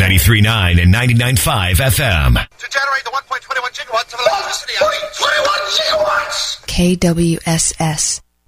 93.9 and 99.5 FM. To generate the 1.21 gigawatts of electricity. 1.21 gigawatts! KWSS.